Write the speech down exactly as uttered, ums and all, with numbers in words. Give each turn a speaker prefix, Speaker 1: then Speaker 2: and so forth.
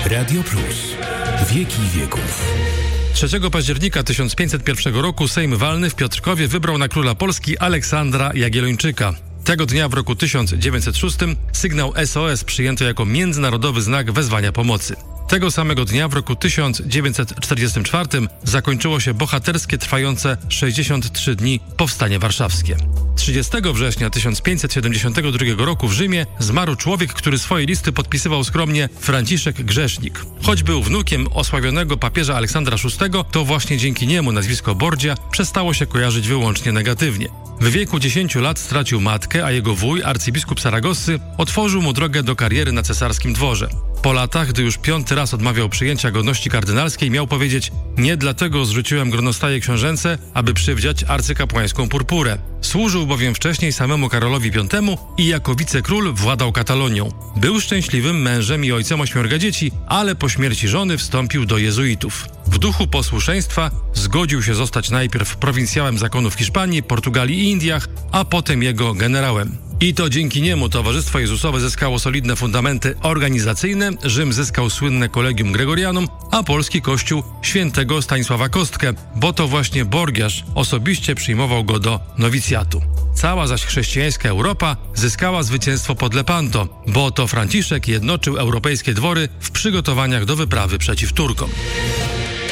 Speaker 1: Radio Plus. Wieki wieków.
Speaker 2: trzeciego października tysiąc pięćset pierwszego roku Sejm Walny w Piotrkowie wybrał na króla Polski Aleksandra Jagiellończyka. Tego dnia w roku tysiąc dziewięćset szóstym sygnał S O S przyjęto jako międzynarodowy znak wezwania pomocy. Tego samego dnia w roku tysiąc dziewięćset czterdziestym czwartym zakończyło się bohaterskie, trwające sześćdziesiąt trzy dni Powstanie Warszawskie. trzydziestego września tysiąc pięćset siedemdziesiątego drugiego roku w Rzymie zmarł człowiek, który swoje listy podpisywał skromnie Franciszek Grzesznik. Choć był wnukiem osławionego papieża Aleksandra szóstego, to właśnie dzięki niemu nazwisko Borgia przestało się kojarzyć wyłącznie negatywnie. W wieku dziesięciu lat stracił matkę, a jego wuj, arcybiskup Saragossy, otworzył mu drogę do kariery na cesarskim dworze. Po latach, gdy już piąty raz odmawiał przyjęcia godności kardynalskiej, miał powiedzieć: nie dlatego zrzuciłem gronostaje książęce, aby przywdziać arcykapłańską purpurę. Służył bowiem wcześniej samemu Karolowi Piątemu i jako wicekról władał Katalonią. Był szczęśliwym mężem i ojcem ośmiorga dzieci, ale po śmierci żony wstąpił do jezuitów. W duchu posłuszeństwa zgodził się zostać najpierw prowincjałem zakonu w Hiszpanii, Portugalii i Indiach, a potem jego generałem. I to dzięki niemu Towarzystwo Jezusowe zyskało solidne fundamenty organizacyjne, Rzym zyskał słynne Collegium Gregorianum, a polski kościół świętego Stanisława Kostkę, bo to właśnie Borgiarz osobiście przyjmował go do nowicjatu. Cała zaś chrześcijańska Europa zyskała zwycięstwo pod Lepanto, bo to Franciszek jednoczył europejskie dwory w przygotowaniach do wyprawy przeciw Turkom.